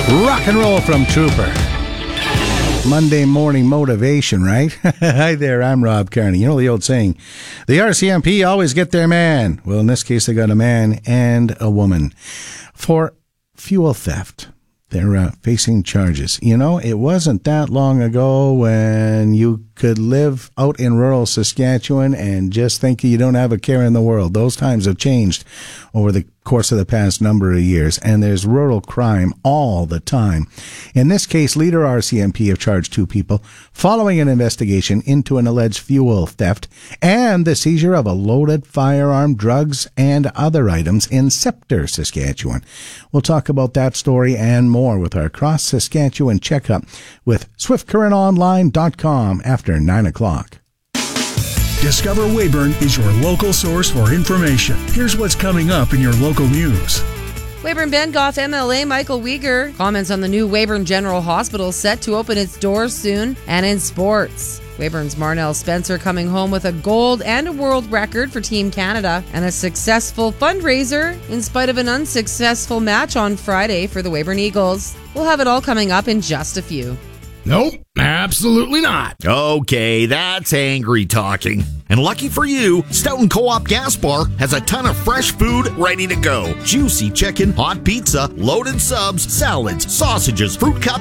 Rock and roll from Trooper. Monday morning motivation, right? Hi there, I'm Rob Carney. You know the old saying, the RCMP always get their man. Well, in this case, they got a man and a woman for fuel theft. They're facing charges. You know, it wasn't that long ago when you could live out in rural Saskatchewan and just think you don't have a care in the world. Those times have changed over the course of the past number of years, and there's rural crime all the time. In this case, Leader RCMP have charged 2 people following an investigation into an alleged fuel theft and the seizure of a loaded firearm, drugs, and other items in Sceptre, Saskatchewan. We'll talk about that story and more with our Cross Saskatchewan checkup with SwiftCurrentOnline.com after 9 o'clock. Discover Weyburn is your local source for information. Here's what's coming up in your local news. Weyburn Bengoff MLA Michael Uyghur comments on the new Weyburn General Hospital set to open its doors soon. And in sports, Weyburn's Marnell Spencer coming home with a gold and a world record for Team Canada and a successful fundraiser in spite of an unsuccessful match on Friday for the Weyburn Eagles. We'll have it all coming up in just a few. Nope, absolutely not. Okay, that's angry talking. And lucky for you, Stoughton Co-op Gas Bar has a ton of fresh food ready to go. Juicy chicken, hot pizza, loaded subs, salads, sausages, fruit cups,